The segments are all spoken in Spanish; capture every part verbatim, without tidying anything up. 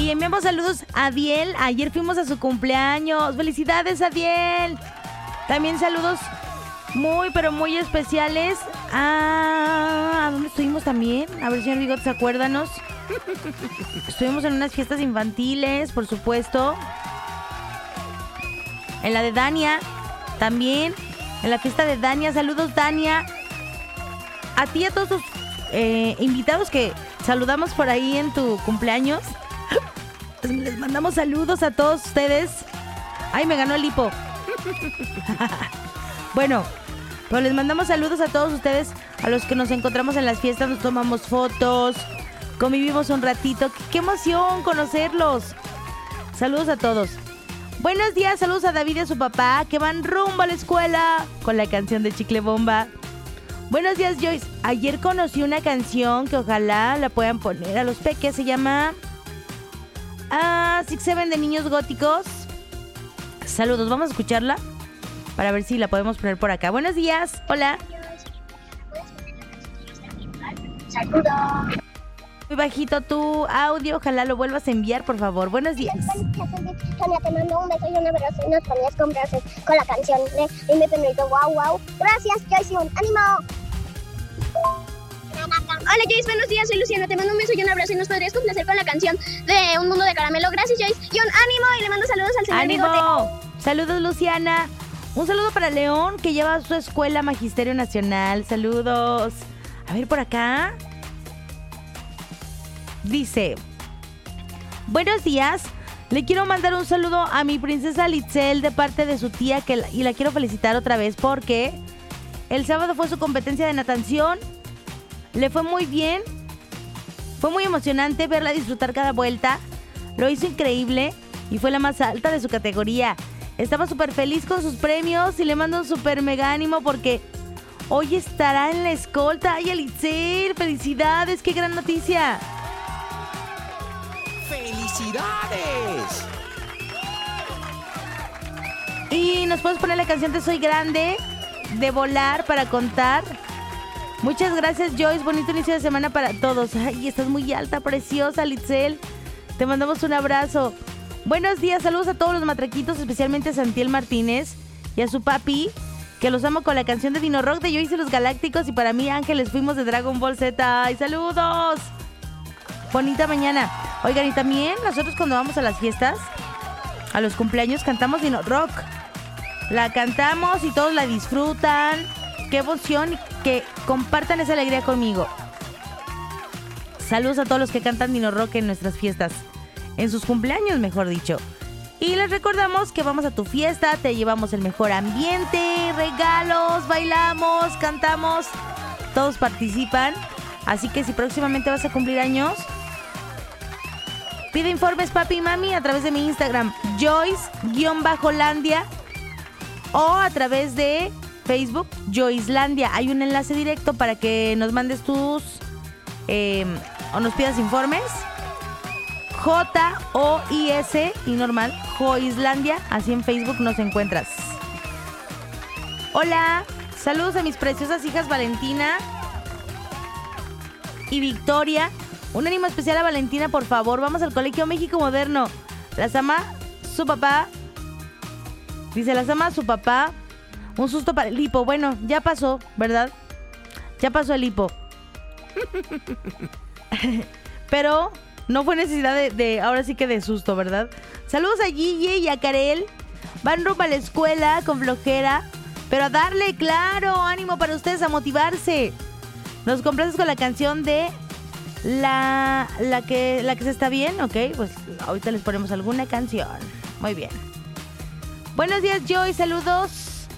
Y enviamos saludos a Adiel. Ayer fuimos a su cumpleaños. ¡Felicidades, Adiel! También saludos muy, pero muy especiales a... ¿A dónde estuvimos también? A ver, señor Bigotes, acuérdanos. Estuvimos en unas fiestas infantiles, por supuesto. En la de Dania, también. En la fiesta de Dania. Saludos, Dania. A ti y a todos tus eh, invitados que saludamos por ahí en tu cumpleaños. Les mandamos saludos a todos ustedes. Ay, me ganó el hipo. Bueno, pues les mandamos saludos a todos ustedes, a los que nos encontramos en las fiestas, nos tomamos fotos, convivimos un ratito. ¡Qué, qué emoción conocerlos! Saludos a todos. Buenos días, saludos a David y a su papá, que van rumbo a la escuela con la canción de Chicle Bomba. Buenos días, Joyce. Ayer conocí una canción que ojalá la puedan poner a los peques. Se llama ah, Six Seven de Niños Góticos. Saludos, vamos a escucharla para ver si la podemos poner por acá. Buenos días, hola. Saludos. Muy bajito tu audio, ojalá lo vuelvas a enviar, por favor. Buenos días. Sonia, te mando un beso y un abrazo y nos ponías con brazos con la canción de Dime Penito, wow, wow. Gracias, Joyce, un ánimo. Hola Joyce, buenos días, soy Luciana, te mando un beso y un abrazo y nos podrías complacer con la canción de Un Mundo de Caramelo. Gracias Joyce, y un ánimo, y le mando saludos al señor ¡Ánimo! Bigote. Saludos, Luciana. Un saludo para León, que lleva a su escuela Magisterio Nacional. Saludos. A ver, por acá dice: buenos días, le quiero mandar un saludo a mi princesa Litzel de parte de su tía, que la, y la quiero felicitar otra vez porque el sábado fue su competencia de natación. Le fue muy bien. Fue muy emocionante verla disfrutar cada vuelta. Lo hizo increíble y fue la más alta de su categoría. Estaba súper feliz con sus premios y le mando un súper mega ánimo porque hoy estará en la escolta. ¡Ay, Litzel! ¡Felicidades! ¡Qué gran noticia! ¡Felicidades! Y nos podemos poner la canción de Soy Grande, de Volar para Contar. Muchas gracias, Joyce. Bonito inicio de semana para todos. Ay, estás muy alta, preciosa, Litzel. Te mandamos un abrazo. Buenos días, saludos a todos los matraquitos, especialmente a Santiel Martínez y a su papi, que los amo con la canción de Dino Rock de Joyce y los Galácticos. Y para mí, Ángeles, fuimos de Dragon Ball Z. ¡Ay, saludos! Bonita mañana. Oigan, y también nosotros cuando vamos a las fiestas, a los cumpleaños, cantamos Dino Rock. La cantamos y todos la disfrutan. ¡Qué emoción! Y que compartan esa alegría conmigo. Saludos a todos los que cantan Dino Rock en nuestras fiestas. En sus cumpleaños, mejor dicho. Y les recordamos que vamos a tu fiesta, te llevamos el mejor ambiente, regalos, bailamos, cantamos. Todos participan. Así que si próximamente vas a cumplir años, pide informes, papi y mami, a través de mi Instagram, Joyce-Landia, o a través de Facebook, Joycelandia. Hay un enlace directo para que nos mandes tus eh, o nos pidas informes. J O I S y normal, Joycelandia, así en Facebook nos encuentras. Hola, saludos a mis preciosas hijas Valentina y Victoria. Un ánimo especial a Valentina, por favor. Vamos al Colegio México Moderno. Las ama su papá. Dice, las ama su papá. Un susto para el hipo. Bueno, ya pasó, ¿verdad? Ya pasó el hipo. Pero no fue necesidad de, de, ahora sí que de susto, ¿verdad? Saludos a Gigi y a Karel. Van rumbo a la escuela con flojera, pero a darle, claro, ánimo para ustedes, a motivarse. Nos complaces con la canción de la, la, que, la que se está bien, ¿ok? Pues ahorita les ponemos alguna canción. Muy bien. Buenos días, Joy, saludos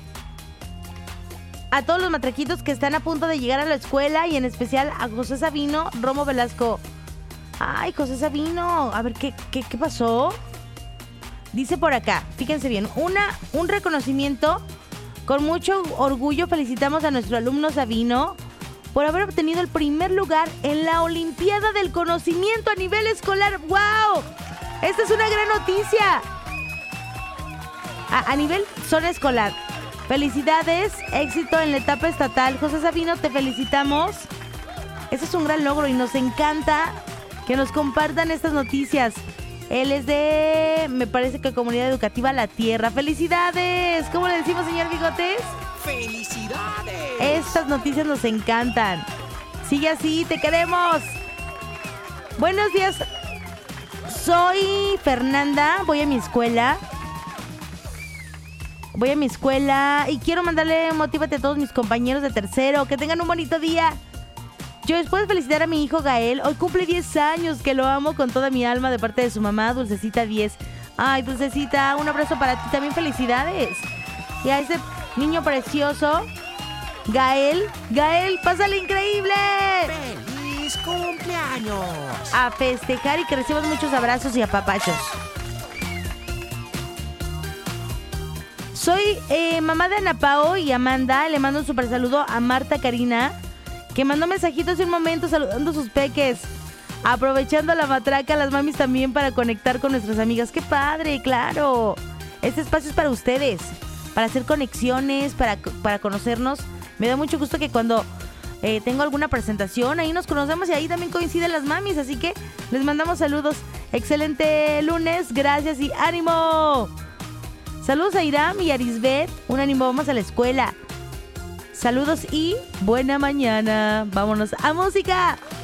a todos los matraquitos que están a punto de llegar a la escuela y en especial a José Sabino, Romo Velasco. Ay, José Sabino, a ver, ¿qué, qué, qué pasó? Dice por acá, fíjense bien, una, un reconocimiento. Con mucho orgullo felicitamos a nuestro alumno Sabino por haber obtenido el primer lugar en la Olimpiada del Conocimiento a nivel escolar. ¡Wow! Esta es una gran noticia. A, a nivel zona escolar. Felicidades, éxito en la etapa estatal. José Sabino, te felicitamos. Este es un gran logro y nos encanta que nos compartan estas noticias. Él es de, me parece que Comunidad Educativa La Tierra. ¡Felicidades! ¿Cómo le decimos, señor Bigotes? ¡Felicidades! Estas noticias nos encantan. Sigue así, te queremos. Buenos días. Soy Fernanda, voy a mi escuela. Voy a mi escuela y quiero mandarle motívate a todos mis compañeros de tercero. Que tengan un bonito día. Yo después de felicitar a mi hijo Gael, hoy cumple diez años, que lo amo con toda mi alma de parte de su mamá, Dulcecita diez. Ay, Dulcecita, un abrazo para ti, también felicidades. Y a ese niño precioso, Gael, Gael, pásale increíble. ¡Feliz cumpleaños! A festejar y que recibas muchos abrazos y apapachos. Soy eh, mamá de Ana Pao y Amanda. Le mando un super saludo a Marta Karina, que mandó mensajitos hace un momento saludando a sus peques. Aprovechando la matraca, las mamis también para conectar con nuestras amigas. ¡Qué padre! ¡Claro! Este espacio es para ustedes, para hacer conexiones, para, para conocernos. Me da mucho gusto que cuando eh, tengo alguna presentación, ahí nos conocemos y ahí también coinciden las mamis. Así que les mandamos saludos. Excelente lunes, gracias y ánimo. Saludos a Iram y Arisbet. Un ánimo, vamos a la escuela. Saludos y buena mañana. Vámonos a música.